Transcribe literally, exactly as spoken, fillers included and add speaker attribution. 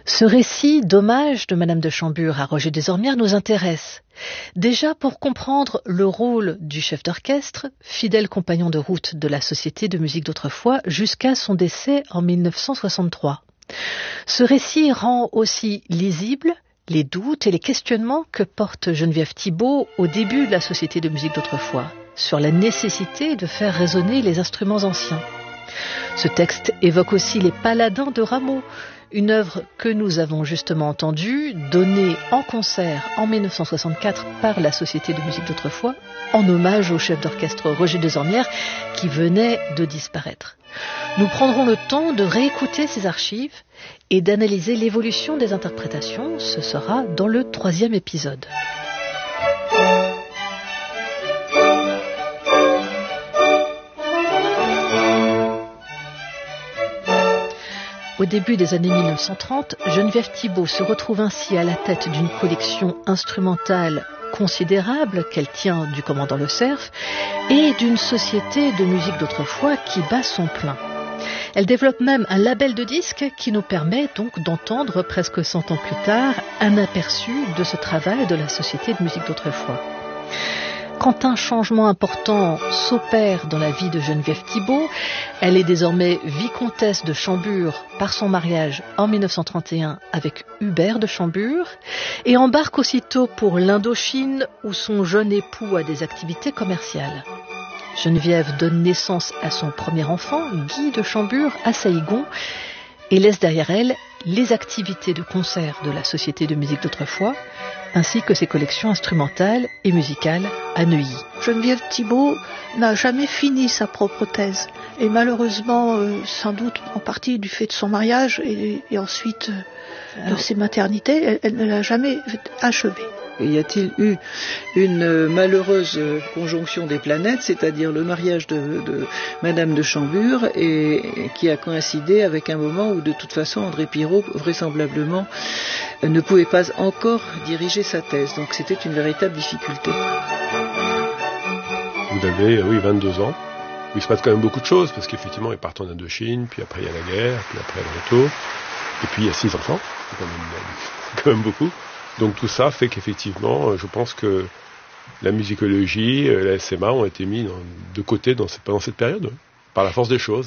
Speaker 1: Ce récit d'hommage de Madame de Chambure à Roger Desormières nous intéresse. Déjà pour comprendre le rôle du chef d'orchestre, fidèle compagnon de route de la Société de musique d'autrefois jusqu'à son décès en mille neuf cent soixante-trois. Ce récit rend aussi lisible les doutes et les questionnements que porte Geneviève Thibault au début de la Société de musique d'autrefois sur la nécessité de faire résonner les instruments anciens. Ce texte évoque aussi les Paladins de Rameau, une œuvre que nous avons justement entendue, donnée en concert en mille neuf cent soixante-quatre par la Société de musique d'autrefois, en hommage au chef d'orchestre Roger Desormières qui venait de disparaître. Nous prendrons le temps de réécouter ces archives et d'analyser l'évolution des interprétations. Ce sera dans le troisième épisode. Au début des années mille neuf cent trente, Geneviève Thibault se retrouve ainsi à la tête d'une collection instrumentale considérable qu'elle tient du commandant Le Cerf et d'une société de musique d'autrefois qui bat son plein. Elle développe même un label de disques qui nous permet donc d'entendre presque cent ans plus tard un aperçu de ce travail de la Société de musique d'autrefois. Quand un changement important s'opère dans la vie de Geneviève Thibault, elle est désormais vicomtesse de Chambure par son mariage en mille neuf cent trente et un avec Hubert de Chambure et embarque aussitôt pour l'Indochine où son jeune époux a des activités commerciales. Geneviève donne naissance à son premier enfant, Guy de Chambure, à Saïgon et laisse derrière elle les activités de concert de la Société de musique d'autrefois, ainsi que ses collections instrumentales et musicales à Neuilly.
Speaker 2: Geneviève Thibault n'a jamais fini sa propre thèse et malheureusement, euh, sans doute en partie du fait de son mariage et, et ensuite euh, Alors, de ses maternités, elle, elle ne l'a jamais achevée.
Speaker 3: Y a-t-il eu une malheureuse conjonction des planètes, c'est-à-dire le mariage de, de Madame de Chambure, et, et qui a coïncidé avec un moment où de toute façon André Pirot vraisemblablement ne pouvait pas encore diriger sa thèse. Donc c'était une véritable difficulté.
Speaker 4: Vous avez, oui, vingt-deux ans. Il se passe quand même beaucoup de choses, parce qu'effectivement, ils partent en Indochine, puis après il y a la guerre, puis après le retour, et puis il y a six enfants, c'est quand même, quand même beaucoup. Donc tout ça fait qu'effectivement, je pense que la musicologie, la S M A ont été mis de côté dans cette, pendant cette période, par la force des choses.